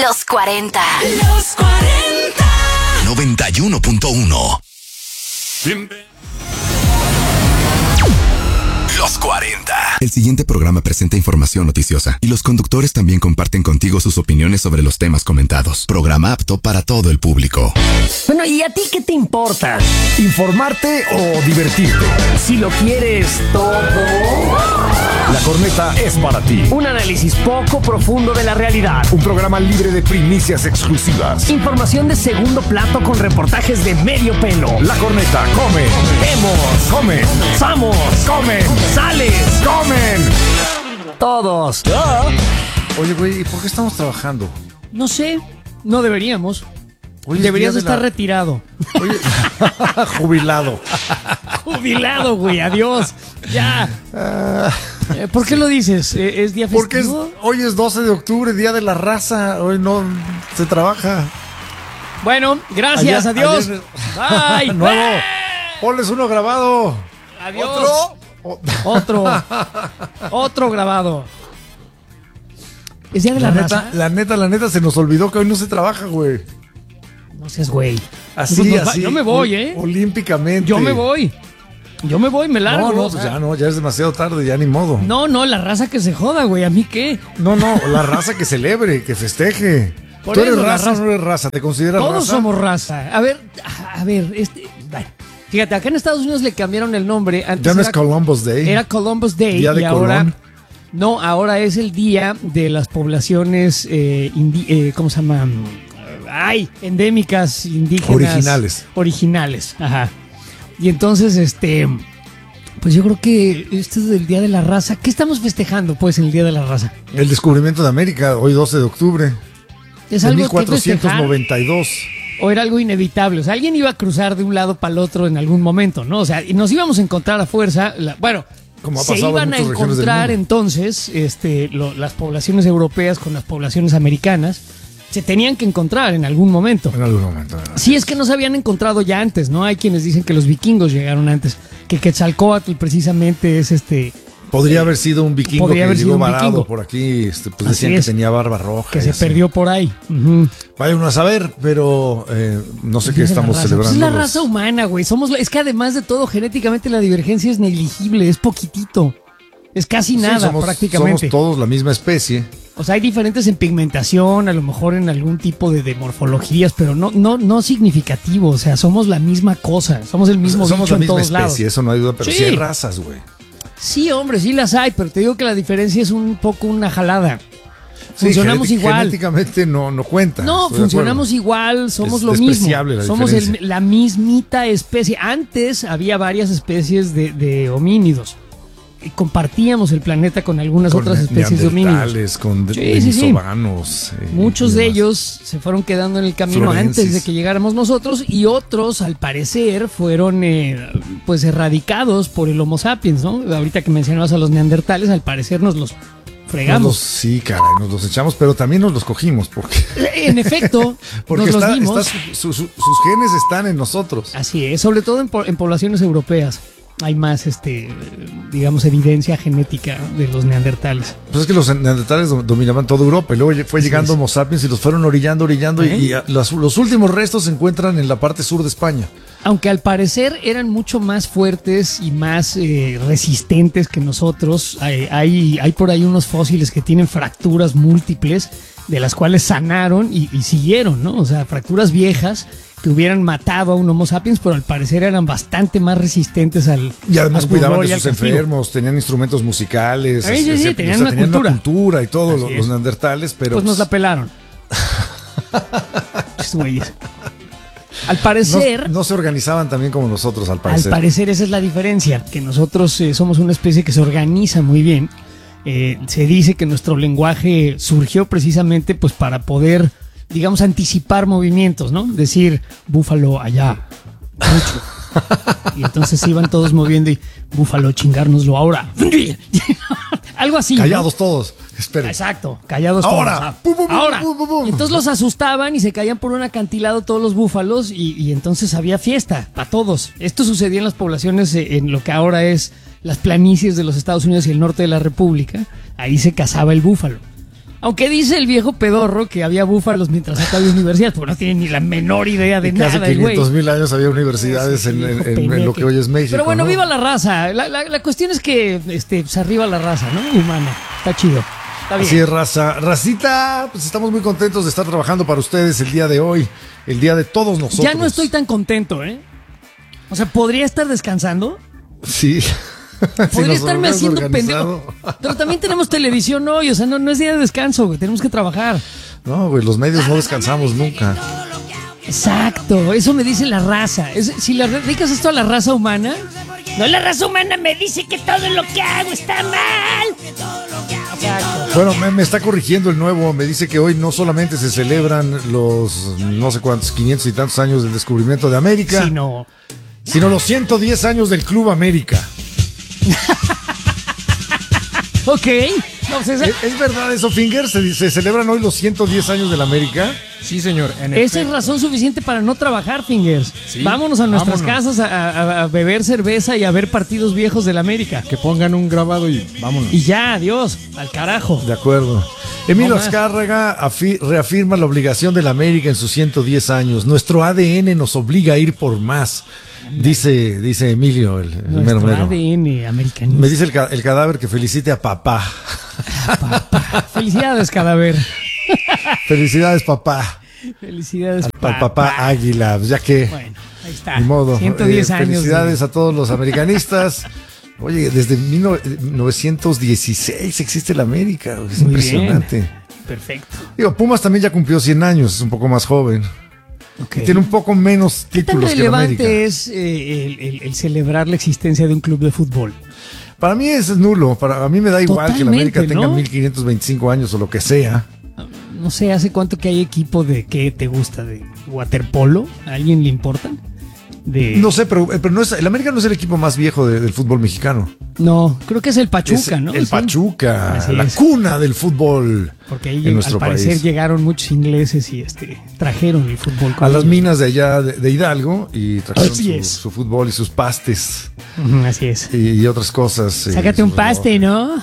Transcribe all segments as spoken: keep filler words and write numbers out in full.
Los cuarenta. Los cuarenta. noventa y uno punto uno. Los cuarenta. El siguiente programa presenta información noticiosa y los conductores también comparten contigo sus opiniones sobre los temas comentados. Programa apto para todo el público. Bueno, ¿y a ti qué te importa? ¿Informarte o divertirte? Si lo quieres todo... La Corneta es para ti. Un análisis poco profundo de la realidad. Un programa libre de primicias exclusivas. Información de segundo plato con reportajes de medio pelo. La Corneta come. Vemos. Come. Somos. Comen. Sales. Comen. Todos. Oye, güey, ¿y por qué estamos trabajando? No sé. No deberíamos. Oye, Deberías de estar la... retirado. Oye, jubilado. Jubilado, güey. Adiós. Ya. Uh... Eh, ¿Por qué lo dices? ¿Eh, ¿Es día festivo? Porque es, hoy es doce de octubre, Día de la Raza. Hoy no se trabaja. Bueno, gracias. Ayer, adiós. Ayer... Bye. Nuevo. Ponles uno grabado. Adiós. ¿Otro? Otro. Otro grabado. Es día de la, la raza. neta, la neta, la neta, se nos olvidó que hoy no se trabaja, güey. No seas güey. Así, Pues así. Yo me voy, ¿eh? Olímpicamente. Yo me voy. Yo me voy, me largo. No, no, pues ya no, ya es demasiado tarde, ya ni modo. No, no, la raza que se joda, güey. ¿A mí qué? No, no, la raza que celebre, que festeje. Por ¿Tú eres eso, raza, raza o no eres raza? ¿Te consideras Todos raza? Todos somos raza. A ver, a ver, este... Fíjate, acá en Estados Unidos le cambiaron el nombre. Antes ya no era, es Columbus Day. Era Columbus Day. Día de y Colón. Ahora, no, ahora es el día de las poblaciones, eh, indi, eh, ¿cómo se llama? Ay, endémicas, indígenas. Originales. Originales, ajá. Y entonces, este... Pues yo creo que este es el Día de la Raza. ¿Qué estamos festejando, pues, en el Día de la Raza? El descubrimiento de América, hoy doce de octubre. ¿Es de algo mil cuatrocientos noventa y dos. ¿O era algo inevitable? O sea, alguien iba a cruzar de un lado para el otro en algún momento, ¿no? O sea, y nos íbamos a encontrar a fuerza. La, bueno, Como ha se pasado iban en a muchas regiones del encontrar mundo. entonces este, lo, las poblaciones europeas con las poblaciones americanas. Se tenían que encontrar en algún momento. En algún momento. Sí, es que no se habían encontrado ya antes, ¿no? Hay quienes dicen que los vikingos llegaron antes, que Quetzalcóatl precisamente es este... Podría haber sido un vikingo Podría que haber llegó sido un varado vikingo. por aquí. Este, pues Así decían es. que tenía barba roja. Que y se así. perdió por ahí. Uh-huh. Vaya uno a saber, pero eh, no sé qué Es la estamos raza. celebrando. Pues es la los- raza humana, güey. Somos la- es que además de todo, genéticamente la divergencia es negligible, es poquitito. Es casi Sí, nada, somos, prácticamente. Somos todos la misma especie. O sea, hay diferentes en pigmentación, a lo mejor en algún tipo de, de morfologías, pero no, no, no significativo. O sea, somos la misma cosa. Somos el mismo Somos bicho la en misma todos especie, lados. eso no hay duda, pero sí, Sí. hay razas, güey. Sí, hombre, sí las hay, pero te digo que la diferencia es un poco una jalada. Sí, Funcionamos genéti- igual. Genéticamente no, no cuenta. No, estoy de funcionamos acuerdo. igual, somos Es lo mismo. despreciable la Somos el- diferencia. la mismita especie. Antes había varias especies de, de homínidos. Y compartíamos el planeta con algunas Con otras ne- especies de homínidos. neandertales, con de- Sí, sí, sí. denisovanos. eh, Muchos y de demás. ellos se fueron quedando en el camino Florensis. antes de que llegáramos nosotros y otros, al parecer, fueron eh, pues erradicados por el Homo sapiens, ¿no? Ahorita que mencionabas a los neandertales, al parecer nos los Nos fregamos. los- sí, caray, nos los echamos, pero también nos los cogimos, porque, En efecto, porque nos está- los dimos. está su- su- su- sus genes están en nosotros. Así es, sobre todo en, po- en poblaciones europeas. Hay más, este, digamos, evidencia genética de los neandertales. Pues es que los neandertales do- dominaban toda Europa y luego lle- fue Así llegando es. Homo sapiens y los fueron orillando, orillando ¿Eh? y, y a- los, los últimos restos se encuentran en la parte sur de España. Aunque al parecer eran mucho más fuertes y más eh, resistentes que nosotros. Hay, hay, hay por ahí unos fósiles que tienen fracturas múltiples, de las cuales sanaron y, y siguieron, ¿no? O sea, fracturas viejas que hubieran matado a un Homo sapiens, pero al parecer eran bastante más resistentes al Y además al cuidaban dolor y de al sus castigo. enfermos, tenían instrumentos musicales. Sí, sí, es- sí, es- tenían una cultura. cultura y todo, Así los, es. los neandertales, pero Pues nos la pelaron. Estos güeyes. Al parecer... no, no se organizaban también como nosotros, al Al parecer. parecer esa es la diferencia, que nosotros eh, somos una especie que se organiza muy bien. Eh, se dice que nuestro lenguaje surgió precisamente pues para poder, digamos, anticipar movimientos, ¿no? Decir, búfalo allá, mucho. Y entonces se iban todos moviendo y búfalo, chingárnoslo ahora. Algo así, ¿no? Callados todos. Esperen. Exacto, callados Ahora. todos. Ah, Pum, pum, pum, Ahora. pum, pum, pum. Y entonces los asustaban y se caían por un acantilado todos los búfalos y, y entonces había fiesta para todos. Esto sucedía en las poblaciones, eh, en lo que ahora es las planicies de los Estados Unidos y el norte de la República. Ahí se cazaba el búfalo. Aunque dice el viejo pedorro que había búfalos mientras acá había universidades, porque no tiene ni la menor idea de Y que hace nada, el güey. quinientos mil años había universidades Sí, en, sí, en- hijo en- en lo peneque. que hoy es México. Pero bueno, ¿no? viva la raza. La, la- la cuestión es que este, pues arriba la raza, ¿no? Humana. Está chido. Está bien. Así es, raza. Racita, pues estamos muy contentos de estar trabajando para ustedes el día de hoy, el día de todos nosotros. Ya no estoy tan contento, ¿eh? O sea, podría estar descansando. Sí. Si Podría nos estarme hubiéramos haciendo organizado. pendejo. Pero también tenemos televisión hoy. O sea, no, no es día de descanso, güey. Tenemos que trabajar. No, güey, los medios no descansamos nunca. Exacto. Eso me dice la raza. Es- si le dedicas esto a la raza humana. No, la raza humana me dice que todo lo que hago está mal. Exacto. Bueno, me, me está corrigiendo el nuevo. Me dice que hoy no solamente se celebran los no sé cuántos, quinientos y tantos años del descubrimiento de América, Sí, no. sino los ciento diez años del Club América. Ok. No, pues esa, ¿Es, es verdad eso, Finger? ¿Se, se celebran hoy los ciento diez años del América? Sí, señor. En esa es efecto. razón suficiente para no trabajar, Fingers. Sí, Vámonos a nuestras vámonos. casas a, a- a beber cerveza y a ver partidos viejos del América. Que pongan un grabado y vámonos. Y ya, adiós, al carajo. De acuerdo. Emilio No más. Azcárraga afi- reafirma la obligación del América en sus ciento diez años. Nuestro A D N nos obliga a ir por más. Dice, dice Emilio, el, el mero Nuestro mero. A D N americanista. Me dice el, ca- el cadáver que felicite a papá. Felicidades, cadáver. Felicidades, papá. Felicidades, Al papá, papá Águila, ya que, Bueno, ahí está. ni modo. ciento diez Eh, años. Felicidades de- a todos los americanistas. Oye, desde mil novecientos dieciséis existe la América. Es Muy impresionante. bien. Perfecto. Digo, Pumas también ya cumplió cien años, es un poco más joven. Ok. Y tiene un poco menos ¿Qué tan títulos que la América. relevante es eh, el, el- el celebrar la existencia de un club de fútbol? Para mí es nulo. Para a mí me da igual que la Totalmente, América tenga ¿no? mil quinientos veinticinco años o lo que sea. No sé, ¿hace cuánto que hay equipo de qué te gusta? ¿De waterpolo? ¿A alguien le importan? De... No sé, pero, pero no es, el América no es el equipo más viejo de- del fútbol mexicano. No, creo que es el Pachuca, Es ¿no? el Sí. Pachuca, Así la es. cuna del fútbol Porque ahí en lleg- nuestro al parecer país. llegaron muchos ingleses y este trajeron el fútbol. con A las ellos. minas de allá de, de Hidalgo y trajeron Así su, es. su fútbol y sus pastes Ujú, así es. y, y otras cosas. eh, Sácate un su- paste, ¿no?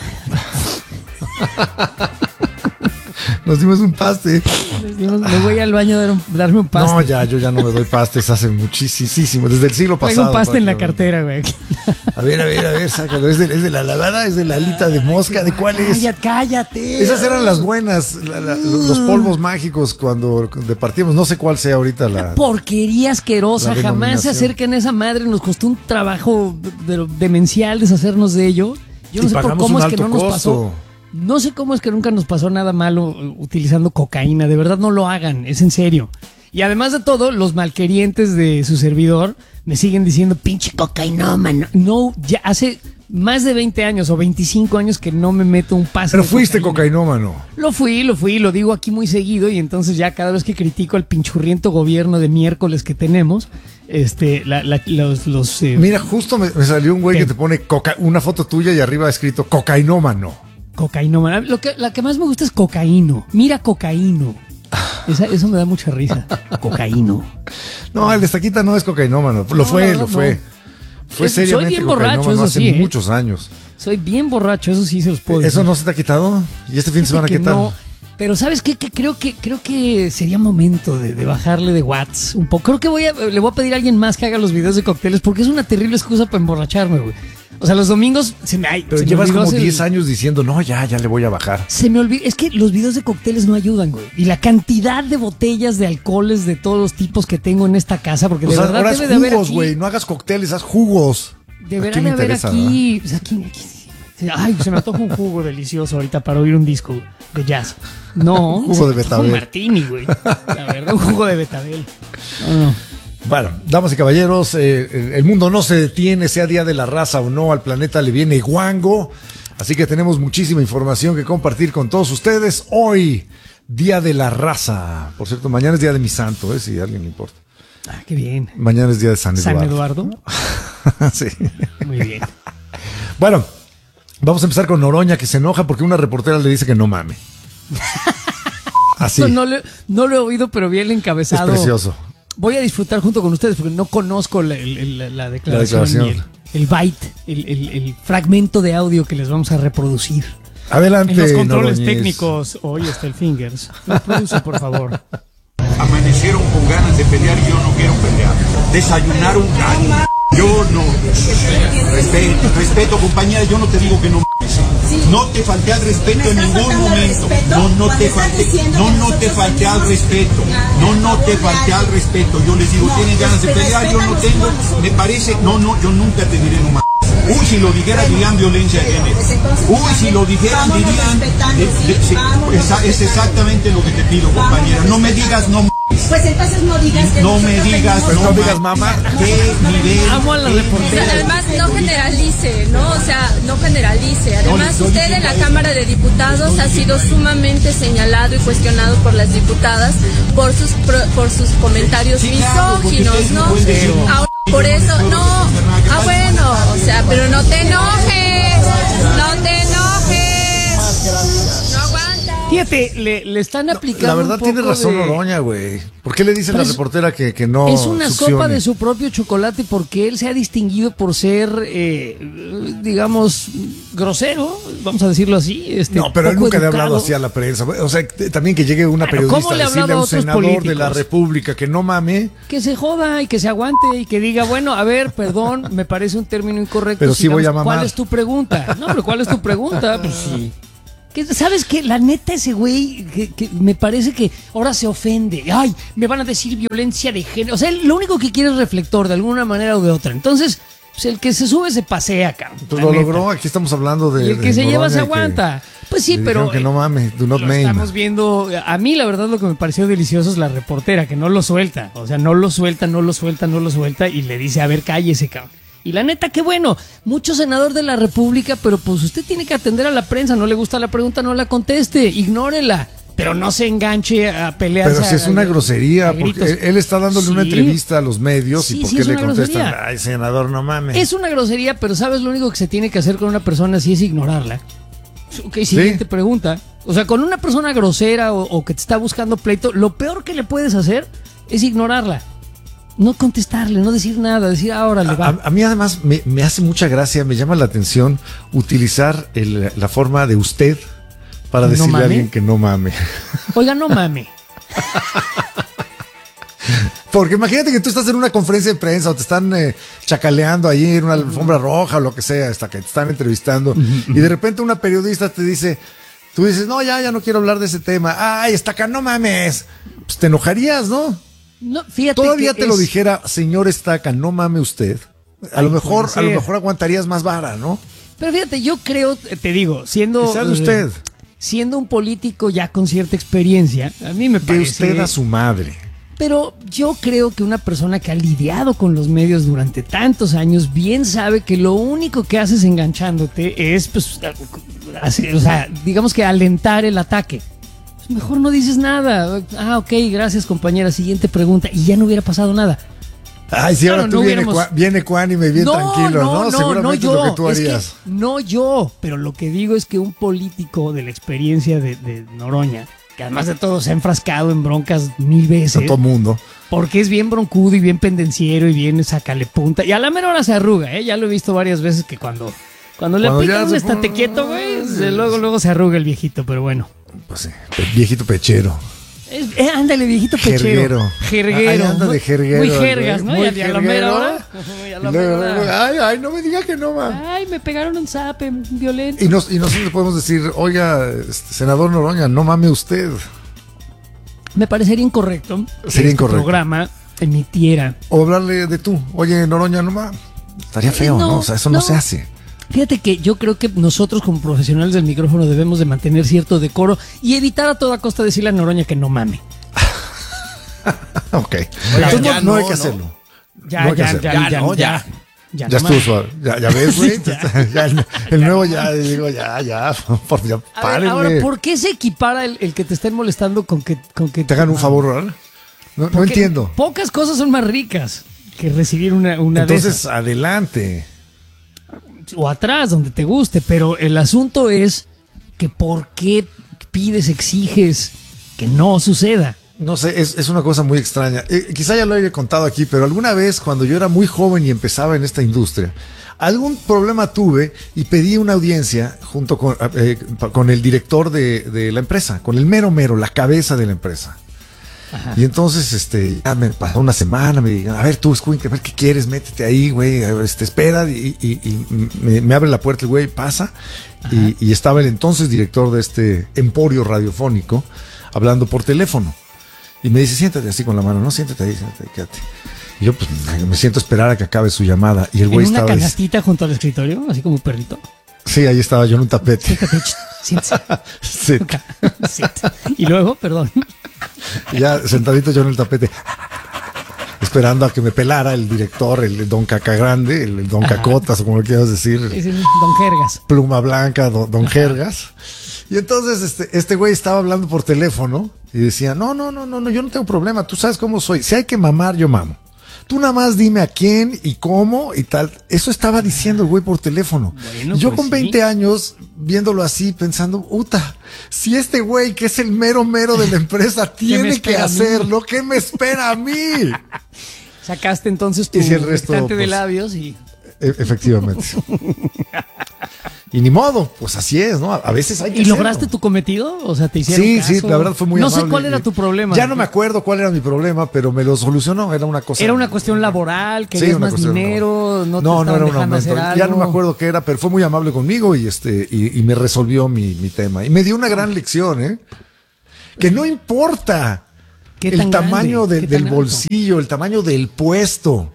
Nos dimos un paste. Les dimos, me voy al baño a dar un- darme un paste. No, ya, yo ya no me doy pastes hace muchísimo, desde el siglo Traigo pasado. un paste en la prácticamente. cartera, güey. A ver, a ver, a ver, sácalo. ¿Es de, es de la lavada? ¿Es de la alita de mosca? ¿De cuál es? Cállate, cállate. Esas eran las buenas, la- la- los polvos mágicos cuando departíamos. No sé cuál sea ahorita la. Porquería asquerosa, La jamás se denominación. acerquen a esa madre, nos costó un trabajo de- de- demencial deshacernos de ello. Yo no Y sé por pagamos cómo un es que alto no nos costo. pasó. No sé cómo es que nunca nos pasó nada malo eh, utilizando cocaína, de verdad no lo hagan, es en serio. Y además de todo, los malquerientes de su servidor me siguen diciendo, pinche cocainómano. No, ya hace más de veinte años o veinticinco años que no me meto un pase. Pero de fuiste cocaína. cocainómano. Lo fui, lo fui, lo digo aquí muy seguido y entonces ya cada vez que critico al pinchurriento gobierno de miércoles que tenemos, este, la- la- los, los eh, Mira, justo me, me salió un güey ¿Qué? que te pone coca- una foto tuya y arriba escrito cocainómano. cocaíno, lo que, la que más me gusta es cocaíno, mira cocaíno, Esa- eso me da mucha risa, cocaíno. No, el de Estaquita no es cocainómano. Lo No, fue, la verdad, lo fue. no. Fue Es- soy seriamente bien borracho, cocainómano eso hace sí, ¿eh? muchos años. Soy bien borracho, eso sí se los puedo ¿Eso decir. no se te ha quitado? ¿Y este fin de semana Fíjate qué que tal? no, pero ¿sabes qué? Que creo que creo que sería momento de, de bajarle de watts un poco. Creo que voy a, le voy a pedir a alguien más que haga los videos de cócteles porque es una terrible excusa para emborracharme, güey. O sea, los domingos se me, ay, Pero se me llevas olvidó como hacer- diez años diciendo, no, ya, ya le voy a bajar. Se me olvida, es que los videos de cócteles no ayudan, güey. Y la cantidad de botellas de alcoholes de todos los tipos que tengo en esta casa, porque O de sea, verdad ahora haz debe de haber jugos, aquí, güey. No hagas cócteles, haz jugos. ¿A deberá quién de le haber interesa, aquí, pues aquí, aquí- sí. Ay, se me antoja un jugo delicioso ahorita para oír un disco de jazz. No, Un jugo se de me antoja un betabel. martini, güey. La verdad, un jugo de betabel. No, no. Bueno, damas y caballeros, eh, el, el mundo no se detiene, sea Día de la Raza o no, al planeta le viene guango. Así que tenemos muchísima información que compartir con todos ustedes. Hoy, Día de la Raza. Por cierto, mañana es Día de mi santo, eh, si a alguien le importa. Ah, qué bien. Mañana es Día de San Eduardo. San Eduardo. Sí. Muy bien. Bueno, vamos a empezar con Noroña, que se enoja porque una reportera le dice que no mame. Así. No, no, le- no lo he oído, pero vi el Es encabezado. precioso. Voy a disfrutar junto con ustedes porque no conozco la, el- el- la- la declaración, declaración. y el, el byte, el, el- el fragmento de audio que les vamos a reproducir. Adelante, En los controles Noroñez. técnicos, hoy está el Fingers. Lo produce, por favor. Amanecieron con ganas de pelear y yo no quiero pelear. Desayunaron gallo. Yo no. Respeto, respeto, compañera, yo no te digo que no. No te falté al respeto en ningún momento. No, no te falté. No, no te falté al respeto. No, no te falté al respeto. Yo les digo, tienen ganas de pelear, yo no tengo. Me parece, no, no, yo nunca te diré no más. Uy, si lo dijera dirían violencia de género. Uy, si lo dijeran dirían. eh, de- sí, esa- es exactamente lo que te pido, compañera. No me digas no. Pues entonces no digas que No nosotros me digas, tenemos- no digas mamá. ¿Qué nivel? Amo a la reportera. Además, no generalice, ¿no? O sea, no generalice. Además, No, no, usted no, en la no, Cámara de Diputados ha sido sumamente señalado y cuestionado por las diputadas por sus pro- por sus comentarios Sí, claro, porque misóginos, ustedes no ¿no? pueden decir no. Ahora, por Y yo no eso, puedo no. hacer nada que Ah, pasa. bueno, o sea, pero no te enojes. No te enojes. No aguanta. Fíjate, le, le están aplicando. La verdad un poco tiene razón de- Noroña, güey. ¿Por qué le dice Pero la es- reportera que, que no Es una succione? sopa de su propio chocolate porque él se ha distinguido por ser, eh, digamos, grosero, vamos a decirlo así. Este, No, pero él poco nunca le ha educado. hablado así a la prensa. O sea, t- también que llegue una Bueno, periodista ¿cómo le a ha decirle hablado a a un otros senador de la políticos? República que no mame, Que se joda y que se aguante y que diga, bueno, a ver, perdón, me parece un término incorrecto. Pero sí voy a mamar. ¿Cuál es tu pregunta? No, pero ¿cuál es tu pregunta? Pues sí. ¿Qué- ¿Sabes qué? La neta, ese güey, que, que me parece que ahora se ofende. Ay, me van a decir violencia de género. O sea, él lo único que quiere es reflector de alguna manera o de otra. Entonces, pues el que se sube se pasea, cabrón. pues la lo neta. logró. Aquí estamos hablando de. Y el que de se lleva Noroña se que aguanta. Pues sí, le pero. dijeron que no mame, do not lo mame. estamos viendo. A mí, la verdad, lo que me pareció delicioso es la reportera, que no lo suelta. O sea, no lo suelta, no lo suelta, no lo suelta. Y le dice, a ver, cállese, cabrón. Y la neta, qué bueno. Mucho senador de la República, pero pues usted tiene que atender a la prensa. No le gusta la pregunta, no la conteste. Ignórela. Pero no se enganche a pelear. Pero si es una grosería, porque él, él está dándole una Sí. entrevista a los medios Sí, y ¿por sí, qué es le una contestan? grosería. Ay, senador, no mames. Es una grosería, pero ¿sabes lo único que se tiene que hacer con una persona así es ignorarla? Ok, siguiente pregunta. O sea, con una persona grosera o, o que te está buscando pleito, lo peor que le puedes hacer es ignorarla. No contestarle, no decir nada, decir ahora le va. A, a mí además me, me hace mucha gracia, me llama la atención utilizar el- la forma de usted para ¿No decirle mame? a alguien que no mame. Oiga, no mame. Porque imagínate que tú estás en una conferencia de prensa o te están eh, chacaleando ahí en una alfombra roja o lo que sea, hasta que te están entrevistando y de repente una periodista te dice, tú dices, no, ya, ya no quiero hablar de ese tema. Ay, está acá, no mames. Pues te enojarías, ¿no? No, fíjate Todavía que te lo es- dijera, señor Estaca, no mame usted. A lo Ay, mejor, puede a lo ser. mejor aguantarías más vara, ¿no? Pero fíjate, yo creo, te digo, siendo. Que sea de usted. eh, siendo un político ya con cierta experiencia, a mí me De parece. usted a su madre. Pero yo creo que una persona que ha lidiado con los medios durante tantos años bien sabe que lo único que haces enganchándote es, pues, hacer- o sea, digamos que alentar el ataque. Pues mejor no dices nada. Ah, ok, gracias compañera. Siguiente pregunta. Y ya no hubiera pasado nada. Ay, sí, ahora Claro, tú no viene, hubiéramos- cua- viene cuánime, bien tranquilo, ¿no? no, Seguramente no es yo. lo que tú Es que harías. no yo, pero lo que digo es que un político de la experiencia de, de Noroña, que además de todo se ha enfrascado en broncas mil A veces, todo mundo. porque es bien broncudo y bien pendenciero y bien sacale punta, y a la mera hora se arruga, ¿eh? Ya lo he visto varias veces que cuando, cuando le Cuando ya aplican un se estate pone- quieto, güey, se- luego, luego se arruga el viejito, pero bueno. Pues sí, pe- viejito pechero. Es- eh, ándale, viejito pechero. Jerguero. Jerguero. Ay, anda muy- de jerguero, Muy jergas, ¿no? muy Y a, y a la mera jerguero. hora. Y a la Y mera luego, hora. luego, ay, ay, no me diga que no, ma. Ay, me pegaron un zape violento. Y, nos, y nosotros podemos decir, oiga, este, senador Noroña, no mame usted. Me parecería incorrecto que Sería este incorrecto. programa emitiera. O hablarle de tú. Oye, Noroña, no mames. Estaría feo, ¿no? No, O sea, eso no, no. se hace. Fíjate que yo creo que nosotros como profesionales del micrófono debemos de mantener cierto decoro y evitar a toda costa decirle a Noroña que no mame. Ok. Oiga, Entonces, ya no, no hay no, que ¿no? hacerlo. Ya, No hay que ya, hacer. ya, Ya, ya, no, ya. ya. Ya, Ya no estuvo mames. suave. Ya, ya ves, güey. Ya. Ya el, el nuevo ya, digo, ya, ya. Por, ya A ver, párenle. ahora, ¿por qué se equipara el, el que te estén molestando con que, con que Te hagan un favor, ¿verdad? No, no Porque entiendo. Pocas cosas son más ricas que recibir una, una de Entonces, esas. adelante. O atrás, donde te guste. Pero el asunto es que por qué pides, exiges que no suceda. No sé, es, es una cosa muy extraña. Eh, quizá ya lo haya contado aquí, pero alguna vez cuando yo era muy joven y empezaba en esta industria, algún problema tuve y pedí una audiencia junto con, eh, con el director de, de la empresa, con el mero mero, la cabeza de la empresa. Ajá. Y entonces, este, ya me pasó una semana, me digan, a ver tú, Escuincle, a ver qué quieres, métete ahí, güey, este, espera, y, y, y me, me abre la puerta el güey, pasa, y, y estaba el entonces director de este emporio radiofónico hablando por teléfono, y me dice, siéntate así con la mano, no, siéntate ahí, siéntate ahí, quédate. Y yo, pues, me siento a esperar a que acabe su llamada, y el güey ¿En una estaba... canastita junto al escritorio, así como un perrito? Sí, ahí estaba yo en un tapete. Siéntate, siéntese. Sí. Y luego, perdón. Ya sentadito yo en el tapete, esperando a que me pelara el director, el don Caca Grande, el don Ajá. Cacotas, o como lo quieras decir. Es el don Jergas. Pluma Blanca, don, don Jergas. Y entonces este, este güey estaba hablando por teléfono y decía, no, no, no, no, no, yo no tengo problema, tú sabes cómo soy. Si hay que mamar, yo mamo. Tú nada más dime a quién y cómo y tal. Eso estaba diciendo el güey por teléfono. Bueno, yo pues con veinte sí. años, viéndolo así, pensando, puta, si este güey que es el mero mero de la empresa tiene que hacerlo, ¿qué me espera a mí? Sacaste entonces tu y si el resto, estante pues, de labios y... E- efectivamente. Y ni modo, pues así es, ¿no? A veces hay que ¿Y hacerlo. lograste tu cometido? O sea, te hicieron Sí, caso. sí, la verdad fue muy No amable. sé cuál era tu problema. Ya no me acuerdo cuál era mi problema, pero me lo solucionó, era una cosa... Era una cuestión laboral, querías sí, más dinero, no, no, te no era un dejando hacer aumento. algo. Ya no me acuerdo qué era, pero fue muy amable conmigo y este y, y me resolvió mi, mi tema. Y me dio una gran lección, ¿eh? Que no importa el tamaño de, del bolsillo, el tamaño del puesto.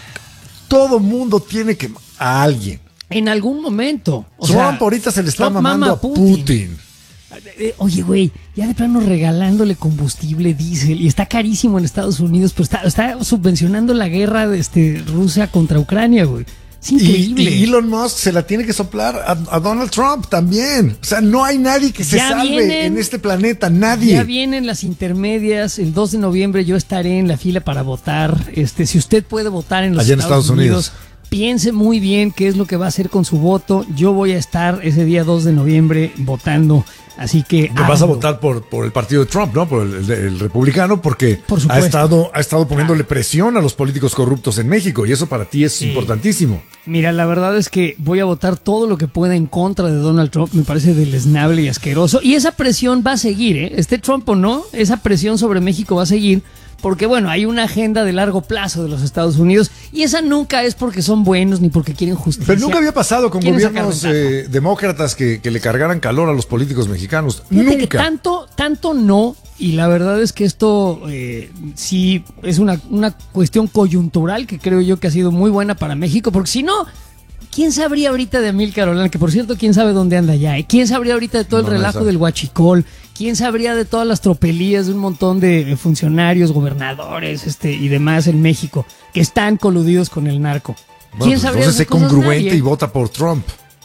Todo mundo tiene que... a alguien. En algún momento. O Trump sea, ahorita se le está Trump mamando mama a Putin. Putin. Oye, güey, ya de plano regalándole combustible, diésel, y está carísimo en Estados Unidos, pero está, está subvencionando la guerra de este, Rusia contra Ucrania, güey. Es increíble. Y, y Elon Musk se la tiene que soplar a, a Donald Trump también. O sea, no hay nadie que se ya salve vienen, en este planeta, nadie. Ya vienen las intermedias. El dos de noviembre yo estaré en la fila para votar. Este, si usted puede votar en los Allá en Estados, Estados Unidos, Unidos, piense muy bien qué es lo que va a hacer con su voto. Yo voy a estar ese día dos de noviembre votando. Así que te vas a votar por, por el partido de Trump, ¿no? Por el, el, el republicano, porque por ha estado, ha estado poniéndole presión a los políticos corruptos en México y eso para ti es sí. importantísimo. Mira, la verdad es que voy a votar todo lo que pueda en contra de Donald Trump. Me parece deleznable y asqueroso. Y esa presión va a seguir, ¿eh? Esté Trump o no, esa presión sobre México va a seguir. Porque, bueno, hay una agenda de largo plazo de los Estados Unidos y esa nunca es porque son buenos ni porque quieren justicia. Pero nunca había pasado con gobiernos eh, demócratas que, que le cargaran calor a los políticos mexicanos. Fíjate nunca. Que tanto, tanto no, y la verdad es que esto eh, sí es una, una cuestión coyuntural que creo yo que ha sido muy buena para México, porque si no... ¿Quién sabría ahorita de Amílcar Olán? Que por cierto, ¿quién sabe dónde anda ya? ¿eh? ¿Quién sabría ahorita de todo el no relajo del huachicol? ¿Quién sabría de todas las tropelías de un montón de funcionarios, gobernadores este, y demás en México que están coludidos con el narco? Bueno, ¿Quién pues sabría entonces sé congruente nadie? y vota por Trump.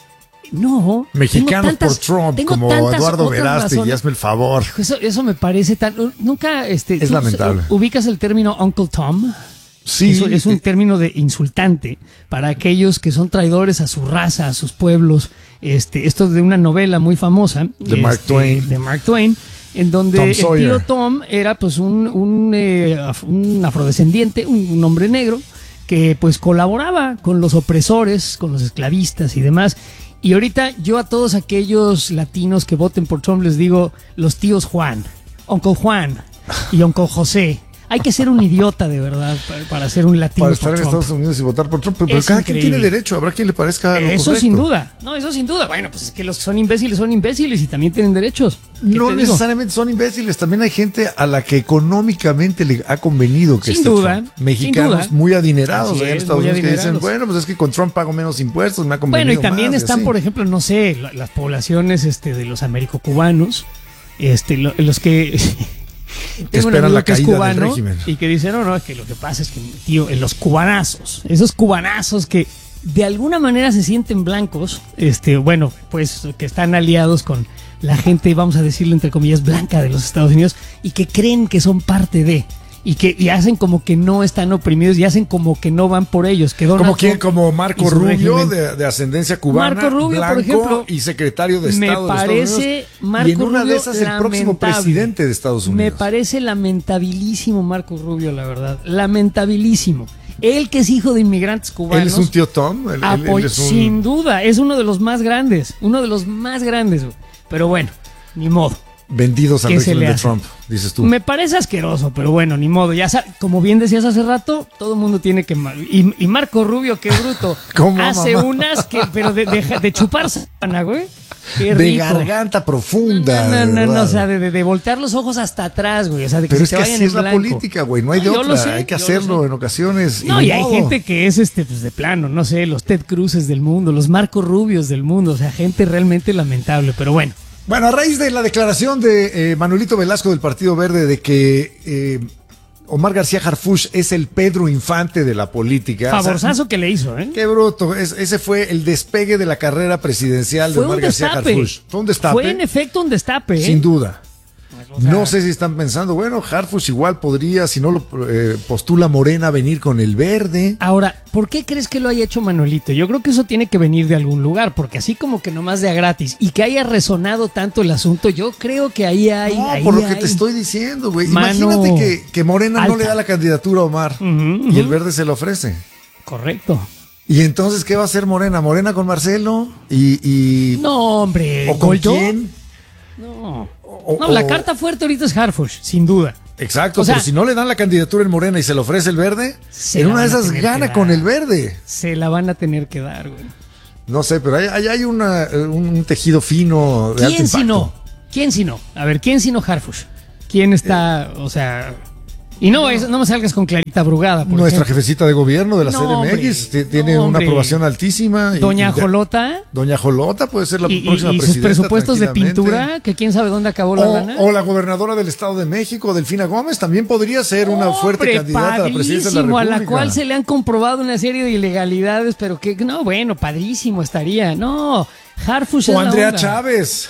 No. Mexicanos tantas, por Trump, como Eduardo Veraste, y hazme el favor. Eso, eso me parece tan... Nunca... Este, es lamentable. ¿Ubicas el término Uncle Tom? Sí. Eso es un término de insultante para aquellos que son traidores a su raza, a sus pueblos. Este, esto es de una novela muy famosa. De Mark este, Twain. De Mark Twain, en donde Tom el Sawyer. tío Tom era pues un, un, eh, un afrodescendiente, un, un hombre negro, que pues colaboraba con los opresores, con los esclavistas y demás. Y ahorita yo a todos aquellos latinos que voten por Trump les digo los tíos Juan, Uncle Juan y Uncle José. Hay que ser un idiota de verdad para, para ser un latino. Para estar en Trump. Estados Unidos y votar por Trump. Pero, pero cada increíble. quien tiene derecho. Habrá quien le parezca lo Eso correcto. sin duda. No, eso sin duda. Bueno, pues es que los que son imbéciles son imbéciles y también tienen derechos. No necesariamente son imbéciles. También hay gente a la que económicamente le ha convenido que sin esté duda, Trump. Mexicanos sin duda. muy adinerados Así en es, Estados muy Unidos que dicen, adinerados. bueno, pues es que con Trump pago menos impuestos, me ha convenido Bueno, y también más, están, y por ejemplo, no sé, las poblaciones este, de los americocubanos, este, lo, los que... que esperan la que caída es cubano del régimen. Y que dicen, no, no, es que lo que pasa es que, tío, en los cubanazos, esos cubanazos que de alguna manera se sienten blancos, este, bueno, pues que están aliados con la gente, vamos a decirlo entre comillas, blanca de los Estados Unidos y que creen que son parte de. y que y hacen como que no están oprimidos y hacen como que no van por ellos. Que ¿Como quién? Como Marco Rubio, de, de ascendencia cubana, Marco Rubio, blanco, por ejemplo, y secretario de me Estado parece de Estados Unidos. Marco y en una Rubio de esas el próximo presidente de Estados Unidos. Me parece lamentabilísimo Marco Rubio, la verdad. Lamentabilísimo. Él que es hijo de inmigrantes cubanos. ¿Él es un tío Tom? Él, él, él es un... Sin duda, es uno de los más grandes. Uno de los más grandes. Güey. Pero bueno, ni modo. Vendidos al régimen de Trump, dices tú. Me parece asqueroso, pero bueno, ni modo. Ya sa- como bien decías hace rato, todo el mundo tiene que... Y, y Marco Rubio, qué bruto. ¿Cómo, hace mamá? unas que... Pero de, de, de chupar sábana, güey. Qué de rico. garganta profunda. No, no, no, de no, o sea, de, de, de voltear los ojos hasta atrás, güey. O sea, de que Pero se es te que vayan así en es la blanco. política, güey. No hay de No, yo otra. lo sé, hay que yo lo hacerlo sé. en ocasiones. No, y y hay modo. gente que es este, pues de plano, no sé, los Ted Cruces del mundo, los Marco Rubios del mundo, o sea, gente realmente lamentable, pero bueno. Bueno, a raíz de la declaración de eh, Manuelito Velasco del Partido Verde de que eh, Omar García Harfuch es el Pedro Infante de la política. Favorzazo O sea, que le hizo, ¿eh? qué bruto. Es, ese fue el despegue de la carrera presidencial Fue de Omar un García destape. Harfuch. Fue un destape. Fue en efecto un destape, ¿eh? Sin duda. O sea, No sé si están pensando, bueno, Harfuch igual podría, si no lo eh, postula Morena, venir con el verde. Ahora, ¿por qué crees que lo haya hecho Manuelito? Yo creo que eso tiene que venir de algún lugar, porque así como que nomás de a gratis y que haya resonado tanto el asunto, yo creo que ahí hay. No, ahí por lo que hay- te estoy diciendo, güey. Mano Imagínate que, que Morena no alta. le da la candidatura a Omar Ujú, y ujú. el verde se lo ofrece. Correcto. Y entonces, ¿qué va a hacer Morena? ¿Morena con Marcelo? ¿Y, y No, hombre. o con ¿Goldó? quién? No. O- No, la o- carta fuerte ahorita es Harfuch, sin duda. Exacto, O sea, pero si no le dan la candidatura en Morena y se le ofrece el verde, Se en la una de van a esas tener que gana dar. con el verde. Se la van a tener que dar, güey. No sé, pero hay, hay, hay una, eh, un tejido fino de alto ¿Quién si impacto. no? ¿Quién si no? A ver, ¿quién si no Harfuch? ¿Quién está, o sea... Y no, es- no me salgas con Clarita Brugada, por Nuestra ejemplo. jefecita de gobierno de la No, C D M X hombre. ti- tiene No, una hombre. aprobación altísima. y- Doña y de- Jolota Doña Jolota puede ser la y, y- próxima y sus presidenta. presupuestos de tranquilamente. pintura, que quién sabe dónde acabó la O, lana. o la gobernadora del Estado de México, Delfina Gómez, también podría ser una fuerte Hombre, candidata a la presidencia de la padrísimo, República. a la cual se le han comprobado una serie de ilegalidades, pero que no, bueno, padrísimo estaría. No, Harfuch es O la Andrea onda. Chávez.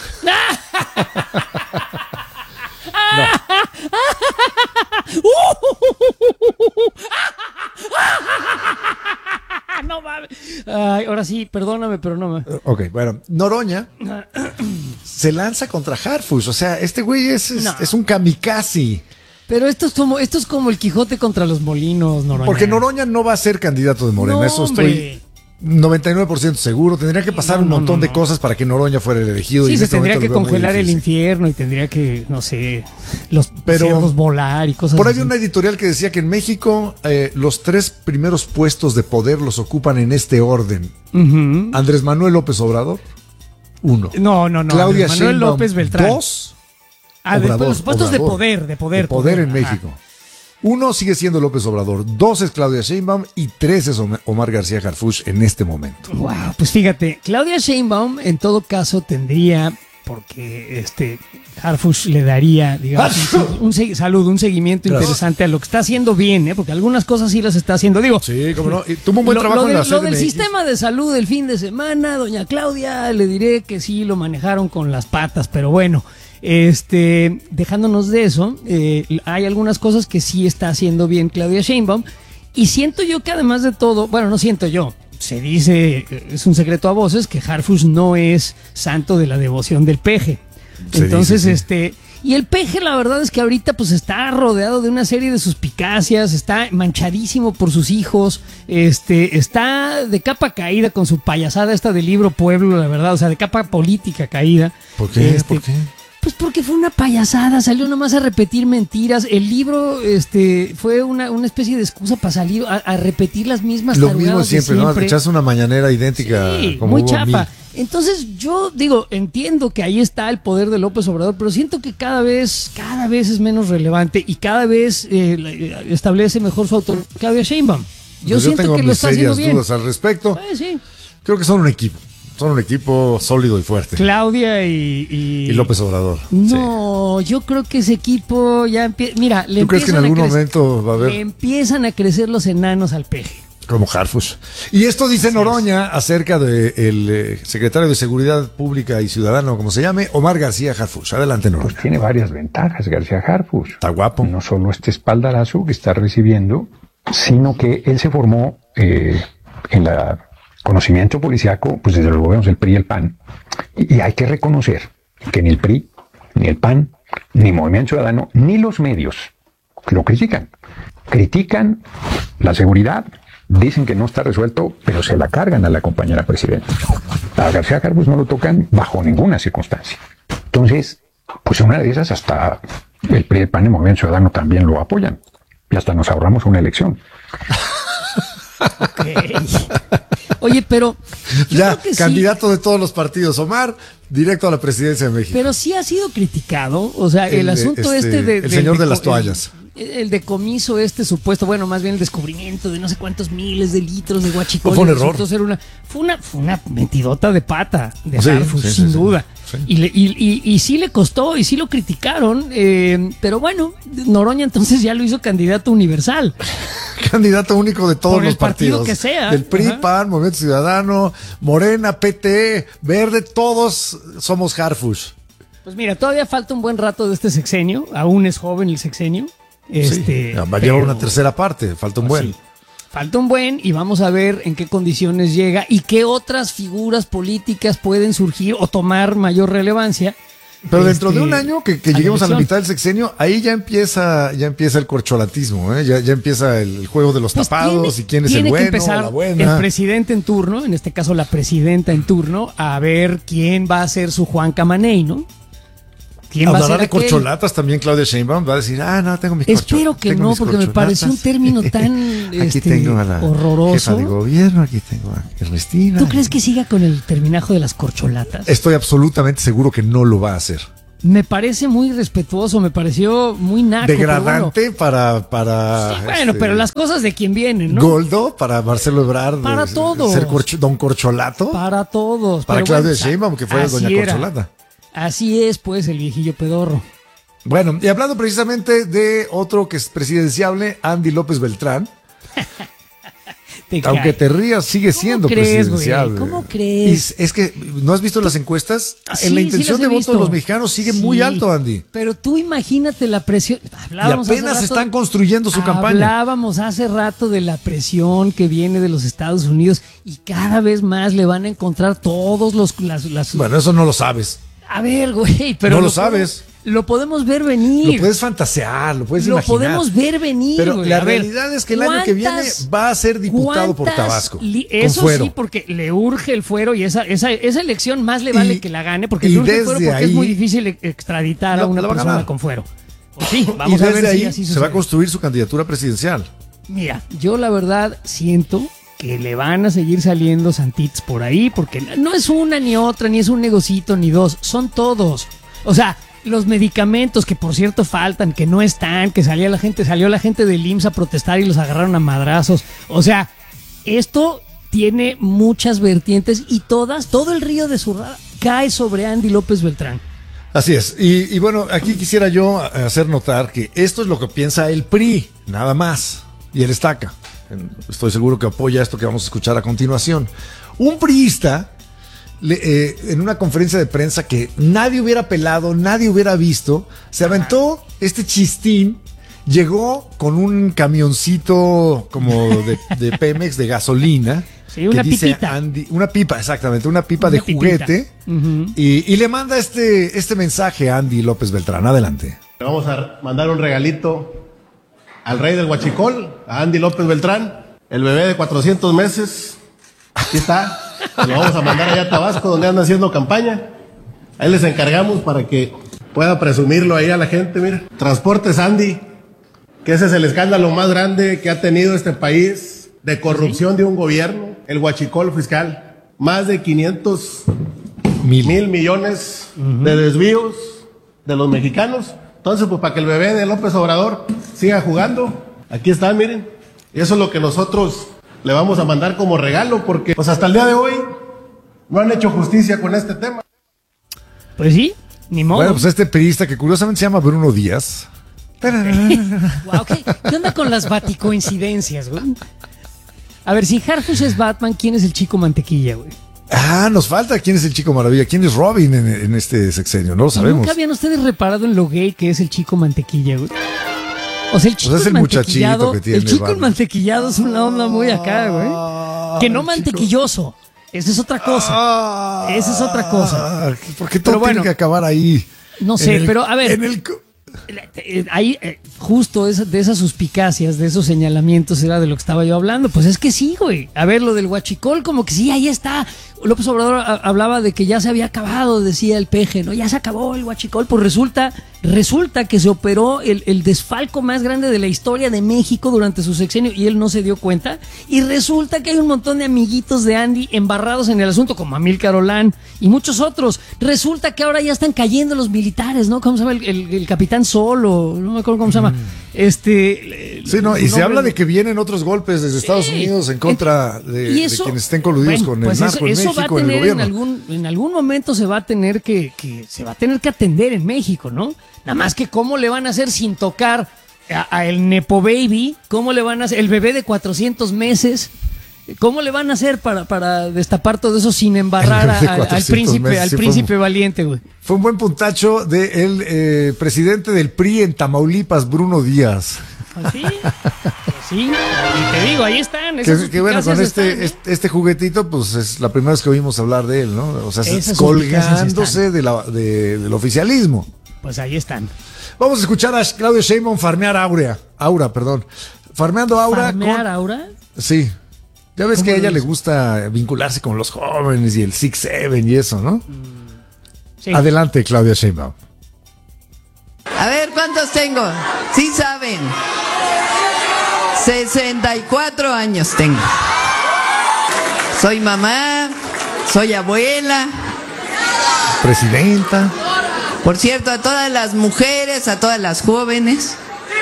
No mames. Ay, ahora sí, perdóname, pero no me. Ok, bueno, Noroña se lanza contra Harfuch. O sea, este güey es, es, No. es un kamikaze. Pero esto es como, esto es como el Quijote contra los molinos, Noroña. Porque Noroña no va a ser candidato de Morena. No, Eso hombre. estoy noventa y nueve por ciento seguro. Tendría que pasar No, un no, montón no, de no. cosas para que Noroña fuera el elegido. y Sí, en se este tendría momento que lo veo muy congelar el difícil. infierno y tendría que, no sé, los Pero- cerdos volar y cosas Por ahí así. vi una editorial que decía que en México eh, los tres primeros puestos de poder los ocupan en este orden. Ujú. Andrés Manuel López Obrador, uno. No, no, no. Claudia Manuel Sheinbaum, López Beltrán. dos. Ah, de- Obrador, los puestos de Obrador. poder, de poder. De poder en Ajá. México. Uno sigue siendo López Obrador, dos es Claudia Sheinbaum y tres es Om- Omar García Harfuch en este momento. Wow, pues fíjate, Claudia Sheinbaum en todo caso tendría, porque este Harfuch le daría, digamos, un, un segui- salud, un seguimiento Gracias. interesante a lo que está haciendo bien, ¿eh? Porque algunas cosas sí las está haciendo. Digo, Sí, cómo no. Y tuvo un buen lo, trabajo lo en de- la lo del C D M X. sistema de salud del fin de semana, doña Claudia, le diré que sí lo manejaron con las patas, pero bueno, este, dejándonos de eso, eh, hay algunas cosas que sí está haciendo bien Claudia Sheinbaum, y siento yo que además de todo, bueno, no siento yo, se dice, eh, es un secreto a voces, que Harfuch no es santo de la devoción del peje. Se Entonces, dice, sí. este, y el peje, la verdad es que ahorita pues está rodeado de una serie de suspicacias, está manchadísimo por sus hijos, este, está de capa caída con su payasada esta del libro Pueblo, la verdad, o sea, de capa política caída. ¿Por qué? Este, ¿Por qué? Pues porque fue una payasada, salió nomás a repetir mentiras. El libro este, fue una, una especie de excusa para salir a, a repetir las mismas Lo tarugadas mismo de siempre, ¿no? siempre. Echarse una mañanera idéntica. Sí, como muy hubo chapa. mil. Entonces yo digo, entiendo que ahí está el poder de López Obrador, pero siento que cada vez, cada vez es menos relevante y cada vez eh, la- establece mejor su autoridad Claudia Sheinbaum. Yo Pues siento tengo que lo mis está haciendo serias bien. dudas al respecto. Eh, sí. Creo que son un equipo. Son un equipo sólido y fuerte. Claudia y, y... Y López Obrador. Sí. No, yo creo que ese equipo ya empieza. Mira, le ¿Tú crees que en empiezan a algún crecer- momento va a le haber? empiezan a crecer los enanos al peje. Como Harfuch. Y esto dice Así Noroña es. acerca del eh, secretario de Seguridad Pública y Ciudadano, como se llame, Omar García Harfuch. Adelante, Noroña. Pues tiene varias ventajas García Harfuch. Está guapo. No solo este espaldarazo que está recibiendo, sino que él se formó eh, en el conocimiento policiaco, pues desde los gobiernos del P R I y el P A N. Y, y hay que reconocer que ni el P R I, ni el P A N, ni Movimiento Ciudadano, ni los medios lo critican. Critican la seguridad, dicen que no está resuelto, pero se la cargan a la compañera presidenta. A García Harfuch no lo tocan bajo ninguna circunstancia. Entonces, pues una de esas hasta el P R I, el P A N y el Movimiento Ciudadano también lo apoyan. Y hasta nos ahorramos una elección. Okay. Oye, pero ya, candidato sí. de todos los partidos, Omar, directo a la presidencia de México. Pero sí ha sido criticado, o sea, el, el asunto este, este de... El señor de, de las toallas. El, el decomiso este supuesto, bueno, más bien el descubrimiento de no sé cuántos miles de litros de huachicol. Fue un error. Ser una, fue, una, fue una mentidota de pata de sí, Harfuch, sí, sin sí, duda. Sí. Y, le, y, y, y sí le costó, y sí lo criticaron, eh, pero bueno, Noroña entonces ya lo hizo candidato universal. Candidato único de todos Por los el partido partidos. que sea. Del P R I, Ajá. P A N, Movimiento Ciudadano, Morena, P T, Verde, todos somos Harfuch. Pues mira, todavía falta un buen rato de este sexenio, aún es joven el sexenio. Este, sí, va a llevar una tercera parte, falta un buen. Sí, falta un buen y vamos a ver en qué condiciones llega y qué otras figuras políticas pueden surgir o tomar mayor relevancia. Pero dentro este, de un año que, que a lleguemos la a la mitad del sexenio, ahí ya empieza, ya empieza el corcholatismo, ¿eh? ya, ya empieza el juego de los pues tapados tiene, y quién es el tiene bueno, que empezar la buena. el presidente en turno, en este caso la presidenta en turno, a ver quién va a ser su Juan Camaney, ¿no? ¿Quién va a Hablará ser de aquel? corcholatas también Claudia Sheinbaum, va a decir, ah, no, tengo mis corcholatas. Espero que no, porque me pareció un término tan aquí este, tengo a la horroroso. jefa de gobierno, aquí tengo a Ernestina. ¿Tú crees que siga con el terminajo de las corcholatas? Estoy absolutamente seguro que no lo va a hacer. Me parece muy respetuoso, me pareció muy naco. Degradante bueno. para... para sí, bueno, este, pero las cosas de quien vienen, ¿no? Goldo, para Marcelo Ebrard. Para de, todos. Ser corcho, don Corcholato. Para todos. Para pero Claudia bueno, Sheinbaum, que fue doña era. Corcholata. Así es, pues, el viejillo pedorro. Bueno, y hablando precisamente de otro que es presidenciable, Andy López Beltrán. Te Aunque cae. te rías, sigue siendo crees, presidenciable. Güey? ¿Cómo crees? Y es que, ¿no has visto las encuestas? Sí, en la sí intención las he de voto visto. de los mexicanos sigue Sí, muy alto, Andy. Pero tú imagínate la presión. Y Hablábamos hace apenas rato- están construyendo su campaña. Hablábamos hace rato de la presión que viene de los Estados Unidos y cada vez más le van a encontrar todos los... Las, las- Bueno, eso no lo sabes. A ver, güey, pero... No lo sabes. Lo podemos ver venir. Lo puedes fantasear, lo puedes Lo imaginar. podemos ver venir, Pero güey. la A ver, realidad es que el año que viene ¿cuántas- va a ser diputado por cuántas Tabasco. li- con Eso fuero. sí, porque le urge el fuero y esa, esa, esa elección más le vale Y- que la gane porque y le urge el fuero desde porque es ahí- muy difícil e- extraditar a La- una la va a persona ganar. con fuero. Pues sí, Y vamos a desde ver ahí si así se va a sucede. construir su candidatura presidencial. Mira, yo la verdad siento que le van a seguir saliendo santitos por ahí porque no es una ni otra, ni es un negocito ni dos, son todos. O sea, los medicamentos que por cierto faltan, que no están, que salía la gente, salió la gente del I M S S a protestar y los agarraron a madrazos. O sea, esto tiene muchas vertientes y todas, todo el río de Zurrada cae sobre Andy López Beltrán. Así es. Y, y bueno, aquí quisiera yo hacer notar que esto es lo que piensa el P R I, nada más. Y él estaca. Estoy seguro que apoya esto que vamos a escuchar a continuación. Un priista, le, eh, en una conferencia de prensa que nadie hubiera pelado, nadie hubiera visto, se aventó este chistín, llegó con un camioncito como de, de Pemex, de gasolina. Sí, una que dice pipita. Andy, una pipa, exactamente, una pipa Una de pipita. juguete. Ujú. y, y le manda este, este mensaje a Andy López Beltrán. Adelante. Le vamos a mandar un regalito al rey del huachicol, a Andy López Beltrán, el bebé de cuatrocientos meses. Aquí está. Lo vamos a mandar allá a Tabasco, donde anda haciendo campaña. Ahí les encargamos para que pueda presumirlo ahí a la gente. Mira, Transportes Andy, que ese es el escándalo más grande que ha tenido este país de corrupción de un gobierno, el huachicol fiscal. Más de quinientos Mil. mil millones de desvíos de los mexicanos. Entonces, pues para que el bebé de López Obrador siga jugando, aquí está, miren. Y eso es lo que nosotros le vamos a mandar como regalo, porque pues hasta el día de hoy no han hecho justicia con este tema. Pues sí, ni modo. Bueno, pues este periodista que curiosamente se llama Bruno Díaz. Wow, ¿qué, ¿Qué onda con las baticoincidencias, güey? A ver, si Harfush es Batman, ¿quién es el Chico Mantequilla, güey? Ah, nos falta quién es el Chico Maravilla, quién es Robin en, en este sexenio, no lo sabemos. ¿Nunca habían ustedes reparado en lo gay que es el Chico Mantequilla, güey? O sea, el Chico Pues es el mantequillado, muchachito que tiene el Chico Batman. mantequillado es una onda muy acá, güey. Que no mantequilloso. Esa es otra cosa. Esa es otra cosa. ¿Por qué todo Pero bueno, tiene que acabar ahí? No sé, En el- pero a ver. en el co- Eh, Ahí, eh, justo esa- de esas suspicacias, de esos señalamientos, era de lo que estaba yo hablando. Pues es que sí, güey. A ver, lo del huachicol, como que sí, ahí está. López Obrador a- hablaba de que ya se había acabado, decía el peje, ¿no? Ya se acabó el huachicol. Pues resulta, resulta que se operó el, el desfalco más grande de la historia de México durante su sexenio y él no se dio cuenta. Y resulta que hay un montón de amiguitos de Andy embarrados en el asunto, como Amílcar Olán y muchos otros. Resulta que ahora ya están cayendo los militares, ¿no? ¿Cómo se llama? El, el- el capitán Solo, no me acuerdo cómo se llama. Este. Sí, no, y su se nombre- habla de que vienen otros golpes desde Estados Sí. Unidos en contra de, Y de eso- quienes estén coludidos bueno, con pues el eso- narco en eso va a México, en el tener gobierno. En algún, en algún momento se va a tener que, que se va a tener que atender en México, ¿no? Nada más que cómo le van a hacer sin tocar a, a el Nepo Baby, cómo le van a hacer el bebé de cuatrocientos meses. ¿Cómo le van a hacer para, para destapar todo eso sin embarrar El bebé de a- al, cuatrocientos príncipe, meses, al sí, fue príncipe un- valiente, güey? Fue un buen puntacho del eh, presidente del P R I en Tamaulipas, Bruno Díaz. Pues sí, pues sí, y te digo, ahí están. esas Que, que bueno, con suspicacias este, están, ¿eh? este, este juguetito, pues es la primera vez que oímos hablar de él, ¿no? O sea, Esas colgándose suspicacias de la, de- del oficialismo. Pues ahí están. Vamos a escuchar a Claudio Sheinbaum farmear Aura, Aura, perdón. Farmeando Aura ¿Farmear con... Aura? Sí. Ya ves ¿Cómo que a ella lo le hizo? gusta vincularse con los jóvenes y el six seven y eso, ¿no? Sí. Adelante, Claudia Sheinbaum. A ver, ¿cuántos tengo? Sí saben. sesenta y cuatro años tengo. Soy mamá, soy abuela. Presidenta. Por cierto, a todas las mujeres, a todas las jóvenes.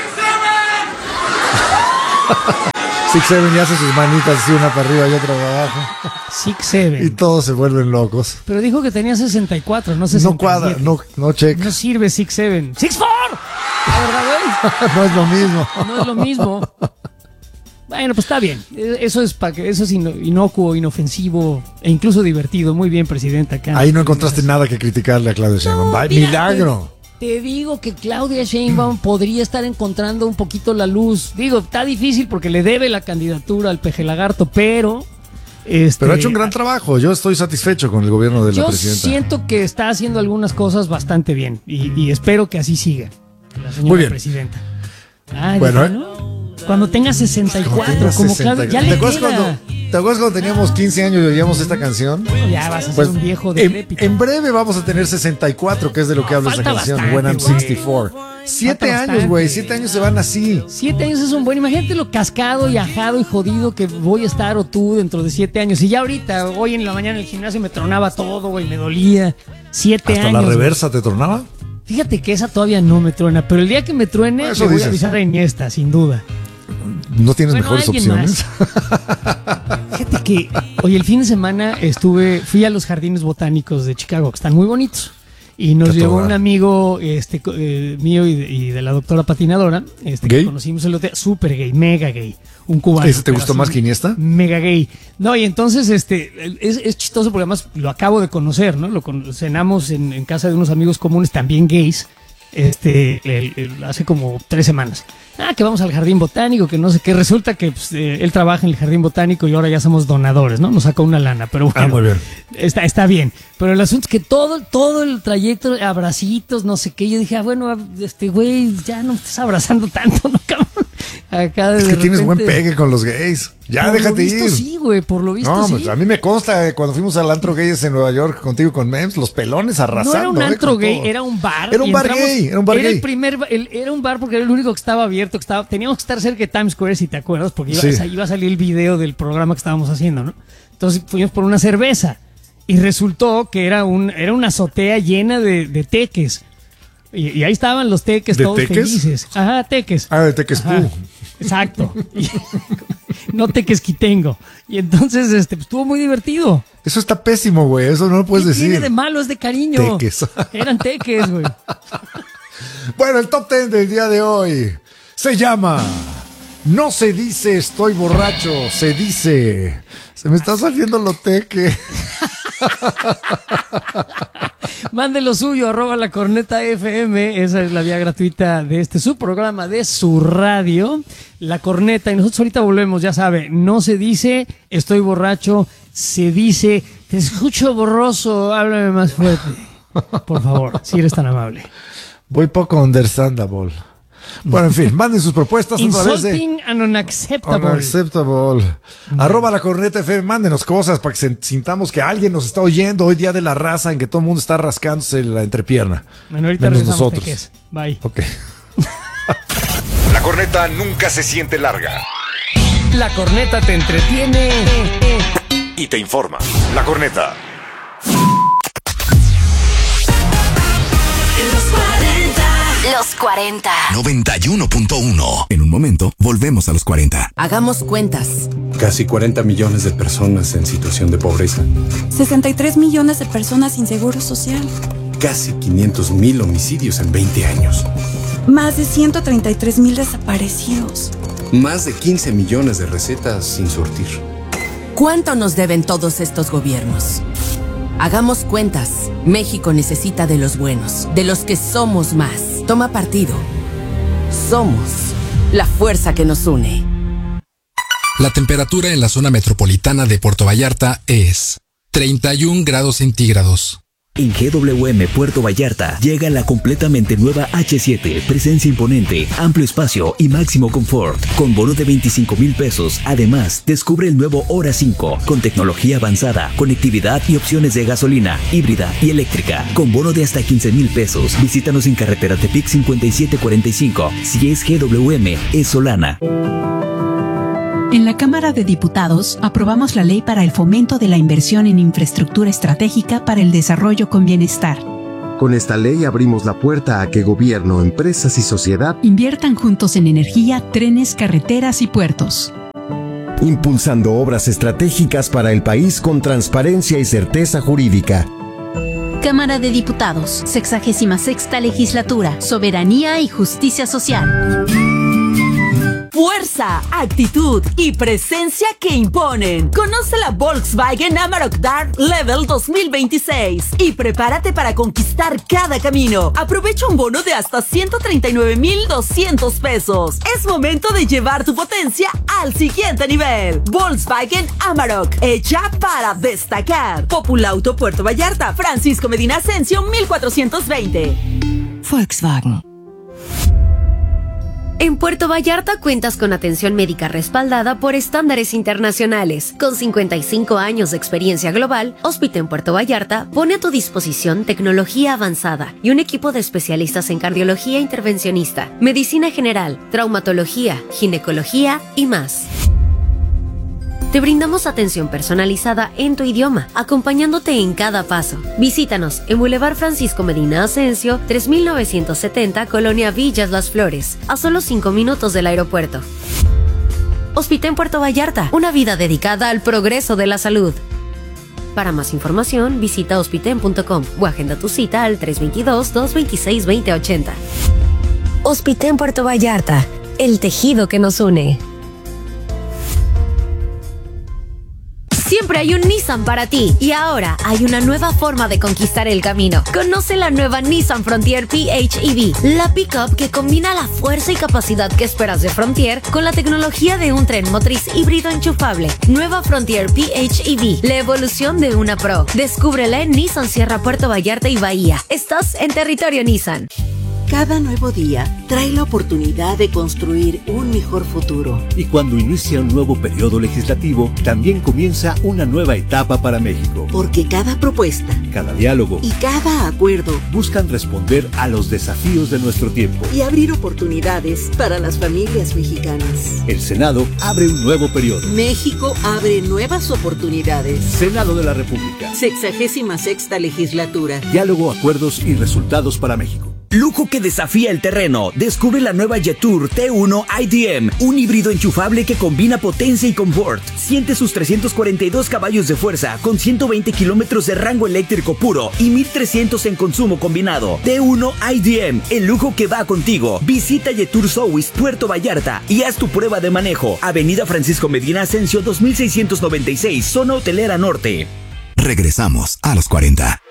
six seven y hace sus manitas así, una para arriba y otra para abajo. Six Seven. Y todos se vuelven locos. Pero dijo que tenía sesenta y cuatro, no sesenta y siete. No cuadra, no, no checa. No sirve Six Seven. Six Four. La verdad, güey. No es lo mismo. No es lo mismo. Bueno, pues está bien. Eso es para que eso es ino- inocuo, inofensivo e incluso divertido. Muy bien, presidenta. Acá. Ahí no encontraste nada que criticarle a Claudia Sheinbaum. Va, Mira, milagro. Te, te digo que Claudia Sheinbaum podría estar encontrando un poquito la luz. Digo, está difícil porque le debe la candidatura al Peje Lagarto, pero este, Pero ha hecho un gran trabajo. Yo estoy satisfecho con el gobierno de la yo presidenta. siento que está haciendo algunas cosas bastante bien y, y espero que así siga la señora Muy bien. presidenta. Ah, Bueno, ya, ¿eh? ¿no? Cuando tenga sesenta y cuatro, Tenga como sesenta. Claudia, ya ¿Te le acuerdas queda. cuando, ¿Te acuerdas cuando teníamos quince años y oíamos esta canción? Ya vas a ser Pues, un viejo en, decrépito. en breve vamos a tener sesenta y cuatro, que es de lo que habla esta Falta canción. bastante, When I'm güey. sixty four. Siete Falta años, bastante. güey. Siete años se van así. Siete años es un buen. Imagínate lo cascado y ajado y jodido que voy a estar o tú dentro de siete años. Y ya ahorita, hoy en la mañana en el gimnasio me tronaba todo, güey, me dolía. Siete Hasta años. la güey. reversa te tronaba. Fíjate que esa todavía no me truena, pero el día que me truene, Eso le voy dices. a avisar a Iniesta, sin duda. No tienes Bueno, mejores alguien opciones. Fíjate que hoy el fin de semana estuve, fui a los jardines botánicos de Chicago, que están muy bonitos. Y nos Qué llevó toda. un amigo este, co- eh, mío y de, y de la doctora patinadora, este, ¿Gay? que conocimos el otro día, súper gay, mega gay, un cubano. ¿Ese te pero gustó así, más que Iniesta? Mega gay. No, y entonces este es, es chistoso porque además lo acabo de conocer, ¿no? Lo con- cenamos en, en casa de unos amigos comunes también gays, este, el- el- hace como tres semanas. Ah, que vamos al jardín botánico, que no sé qué. Resulta que pues, eh, él trabaja en el jardín botánico y ahora ya somos donadores, ¿no? Nos saca una lana, pero bueno. Ah, muy bien. Está, está bien. Pero el asunto es que todo, todo el trayecto, abracitos, no sé qué. Yo dije, ah, bueno, este güey, ya no me estás abrazando tanto, ¿no, cabrón? Acá de Es que tienes buen repente- pegue con los gays. Ya, Por déjate lo visto, ir. sí, güey, por lo visto No, sí. pues a mí me consta eh, cuando fuimos al antro gays en Nueva York contigo con Mems, los pelones No arrasando. era un eh, antro con gay, todo. era un bar. Era un y bar entramos- gay, era un bar era gay. el primer, ba- el- era un bar porque era el único que estaba abierto, que estaba, teníamos que estar cerca de Times Square, si te acuerdas, porque iba, Sí. o sea, iba a salir el video del programa que estábamos haciendo, ¿no? Entonces fuimos por una cerveza y resultó que era un, era una azotea llena de, de teques. Y, y ahí estaban los teques ¿De todos teques? felices. Ajá, teques. Ah, de Tequespú. Ajá, exacto. Y- no tequesquitengo. Y entonces este, pues, estuvo muy divertido. Eso está pésimo, güey. Eso no lo puedes ¿Qué decir. tiene de malo? Es de cariño. Teques. Eran teques, güey. Bueno, el top ten del día de hoy se llama No se dice estoy borracho, se dice. Se me está saliendo lo teque. Mande lo suyo, arroba la corneta F M. Esa es la vía gratuita de este su programa de su radio, La Corneta. Y nosotros ahorita volvemos, ya sabe. No se dice estoy borracho, se dice te escucho borroso, háblame más fuerte. Por favor, si eres tan amable. Voy poco understandable. Bueno, en fin, manden sus propuestas a través de Insulting and unacceptable. Unacceptable. Arroba la corneta F M, mándenos cosas para que sintamos que alguien nos está oyendo hoy, día de la raza, en que todo el mundo está rascándose la entrepierna. Bueno, ahorita menos regresamos, nosotros. Teques. Bye. Ok. La corneta nunca se siente larga. La corneta te entretiene Y te informa. La corneta. Los cuarenta. noventa y uno punto uno. En un momento, volvemos a los cuarenta. Hagamos cuentas. Casi cuarenta millones de personas en situación de pobreza. sesenta y tres millones de personas sin seguro social. Casi quinientos mil homicidios en veinte años. Más de ciento treinta y tres mil desaparecidos. Más de quince millones de recetas sin surtir. ¿Cuánto nos deben todos estos gobiernos? Hagamos cuentas. México necesita de los buenos, de los que somos más. Toma partido. Somos la fuerza que nos une. La temperatura en la zona metropolitana de Puerto Vallarta es treinta y un grados centígrados. En G W M Puerto Vallarta llega la completamente nueva H siete, presencia imponente, amplio espacio y máximo confort, con bono de veinticinco mil pesos. Además, descubre el nuevo Hora cinco, con tecnología avanzada, conectividad y opciones de gasolina, híbrida y eléctrica, con bono de hasta quince mil pesos. Visítanos en carretera Tepic cincuenta y siete cuarenta y cinco. Si es G W M, es Solana. En la Cámara de Diputados aprobamos la ley para el fomento de la inversión en infraestructura estratégica para el desarrollo con bienestar. Con esta ley abrimos la puerta a que gobierno, empresas y sociedad inviertan juntos en energía, trenes, carreteras y puertos. Impulsando obras estratégicas para el país con transparencia y certeza jurídica. Cámara de Diputados, sexagésima sexta legislatura, soberanía y justicia social. Fuerza, actitud y presencia que imponen. Conoce la Volkswagen Amarok Dark Level dos mil veintiséis y prepárate para conquistar cada camino. Aprovecha un bono de hasta ciento treinta y nueve mil doscientos pesos. Es momento de llevar tu potencia al siguiente nivel. Volkswagen Amarok, hecha para destacar. Populauto Puerto Vallarta, Francisco Medina Asensio, mil cuatrocientos veinte. Volkswagen. En Puerto Vallarta cuentas con atención médica respaldada por estándares internacionales. Con cincuenta y cinco años de experiencia global, Hospital Puerto Vallarta pone a tu disposición tecnología avanzada y un equipo de especialistas en cardiología intervencionista, medicina general, traumatología, ginecología y más. Te brindamos atención personalizada en tu idioma, acompañándote en cada paso. Visítanos en Boulevard Francisco Medina Asensio, tres mil novecientos setenta, Colonia Villas Las Flores, a solo cinco minutos del aeropuerto. Hospital Puerto Vallarta, una vida dedicada al progreso de la salud. Para más información, visita hospiten punto com o agenda tu cita al tres dos dos, dos dos seis, dos cero ocho cero. Hospital Puerto Vallarta, el tejido que nos une. Siempre hay un Nissan para ti y ahora hay una nueva forma de conquistar el camino. Conoce la nueva Nissan Frontier P H E V, la pickup que combina la fuerza y capacidad que esperas de Frontier con la tecnología de un tren motriz híbrido enchufable. Nueva Frontier P H E V, la evolución de una Pro. Descúbrela en Nissan Sierra Puerto Vallarta y Bahía. Estás en territorio Nissan. Cada nuevo día trae la oportunidad de construir un mejor futuro. Y cuando inicia un nuevo periodo legislativo, también comienza una nueva etapa para México. Porque cada propuesta, cada diálogo y cada acuerdo buscan responder a los desafíos de nuestro tiempo y abrir oportunidades para las familias mexicanas. El Senado abre un nuevo periodo. México abre nuevas oportunidades. Senado de la República. Sexagésima sexta legislatura. Diálogo, acuerdos y resultados para México. Lujo que desafía el terreno. Descubre la nueva Jetour T uno I D M, un híbrido enchufable que combina potencia y confort. Siente sus trescientos cuarenta y dos caballos de fuerza con ciento veinte kilómetros de rango eléctrico puro y mil trescientos en consumo combinado. T uno I D M, el lujo que va contigo. Visita Jetour South Puerto Vallarta y haz tu prueba de manejo. Avenida Francisco Medina Ascencio dos mil seiscientos noventa y seis, zona hotelera norte. Regresamos a los cuarenta.